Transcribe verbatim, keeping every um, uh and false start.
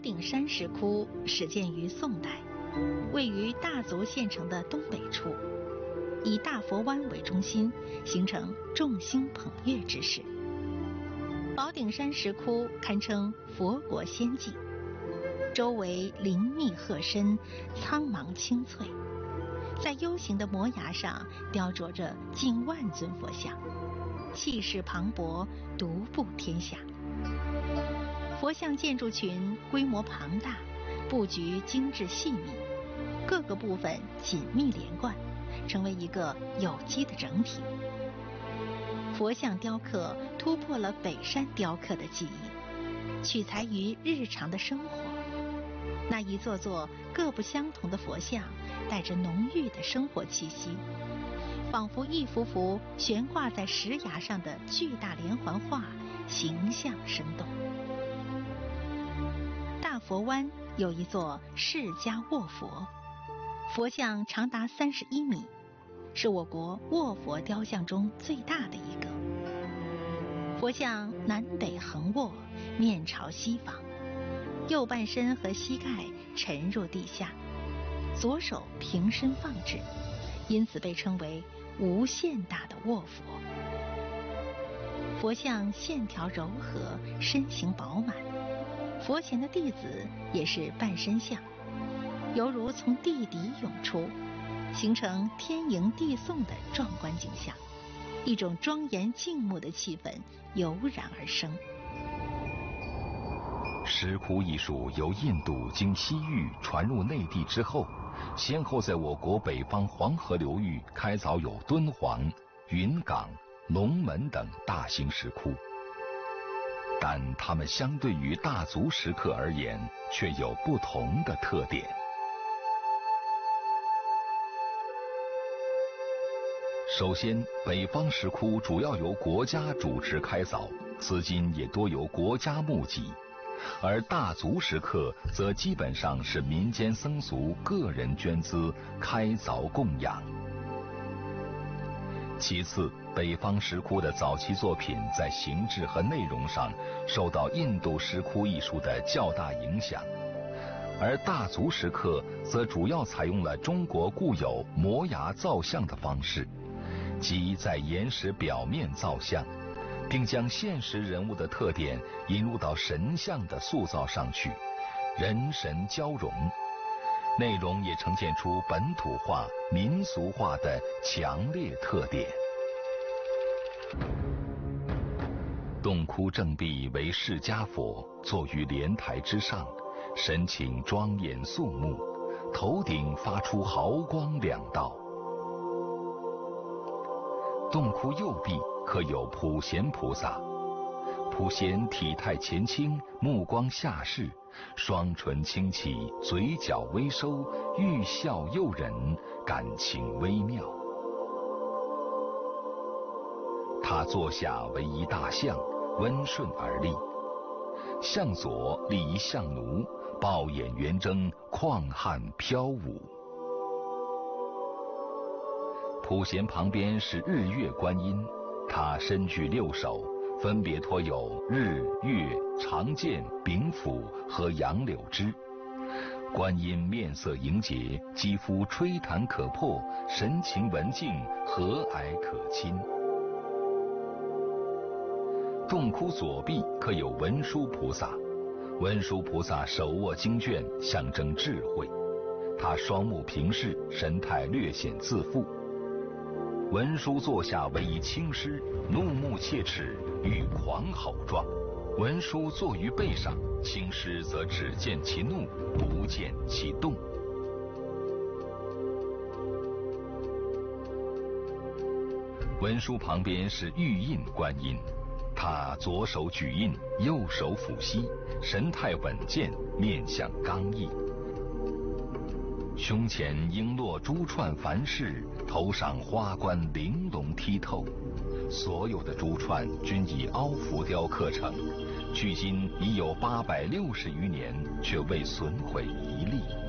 顶山石窟始建于宋代，位于大足县城的东北处，以大佛湾为中心，形成众星捧月之势。宝顶山石窟堪称佛国仙境，周围林密壑深，苍茫青翠，在 U 型的摩崖上雕琢着近万尊佛像，气势磅礴，独步天下。佛像建筑群规模庞大，布局精致细密，各个部分紧密连贯，成为一个有机的整体。佛像雕刻突破了北山雕刻的技艺，取材于日常的生活。那一座座各不相同的佛像，带着浓郁的生活气息，仿佛一幅幅悬挂在石崖上的巨大连环画，形象生动。大佛湾有一座释迦卧佛，佛像长达三十一米，是我国卧佛雕像中最大的一个。佛像南北横卧，面朝西方，右半身和膝盖沉入地下，左手平身放置，因此被称为无限大的卧佛。佛像线条柔和，身形饱满，佛前的弟子也是半身像，犹如从地底涌出，形成天迎地送的壮观景象，一种庄严静穆的气氛油然而生。 石窟艺术由印度经西域传入内地之后，先后在我国北方黄河流域开凿有敦煌、云冈、龙门等大型石窟，但它们相对于大足石刻而言，却有不同的特点。首先，北方石窟主要由国家主持开凿，资金也多由国家募集。而大足石刻则基本上是民间僧俗个人捐资开凿供养。其次，北方石窟的早期作品在形制和内容上受到印度石窟艺术的较大影响，而大足石刻则主要采用了中国固有摩崖造像的方式，即在岩石表面造像，并将现实人物的特点引入到神像的塑造上去，人神交融，内容也呈现出本土化、民俗化的强烈特点。洞窟正壁为释迦佛，坐于莲台之上，神情庄严肃穆，头顶发出毫光两道。洞窟右壁刻有普贤菩萨，普贤体态前倾，目光下视，双唇轻启，嘴角微收，欲笑诱人，感情微妙。他坐下为一大象，温顺而立，向左立一象奴，抱眼圆睁，旷汉飘舞。普贤旁边是日月观音，他身具六手，分别托有日、月、长剑、柄斧和杨柳枝。观音面色迎洁，肌肤吹弹可破，神情文静，和蔼可亲。洞窟左壁刻有文殊菩萨，文殊菩萨手握经卷，象征智慧。他双目平视，神态略显自负。文殊坐下为一青狮，怒目切齿，欲狂吼状。文殊坐于背上，青狮则只见其怒，不见其动。文殊旁边是玉印观音，他左手举印，右手抚膝，神态稳健，面相刚毅。胸前璎珞珠串繁饰，头上花冠玲珑剔透，所有的珠串均以凹浮雕刻成，距今已有八百六十余年，却未损毁一粒。